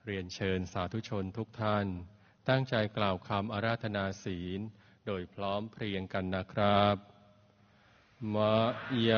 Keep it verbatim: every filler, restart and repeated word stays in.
เรียนเชิญสาธุชนทุกท่านตั้งใจกล่าวคำอาราธนาศีลโดยพร้อมเพรียงกันนะครับมะย